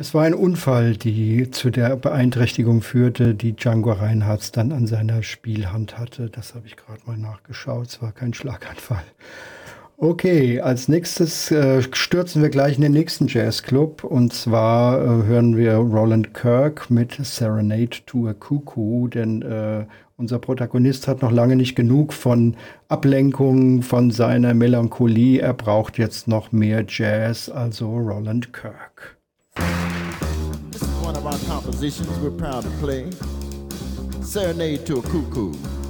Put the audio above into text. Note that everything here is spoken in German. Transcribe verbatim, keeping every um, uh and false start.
Es war ein Unfall, die zu der Beeinträchtigung führte, die Django Reinhardt dann an seiner Spielhand hatte. Das habe ich gerade mal nachgeschaut. Es war kein Schlaganfall. Okay, als nächstes äh, stürzen wir gleich in den nächsten Jazzclub. Und zwar äh, hören wir Roland Kirk mit Serenade to a Cuckoo, denn äh, unser Protagonist hat noch lange nicht genug von Ablenkung, von seiner Melancholie. Er braucht jetzt noch mehr Jazz, also Roland Kirk. This is one of our compositions we're proud to play. Serenade to a Cuckoo.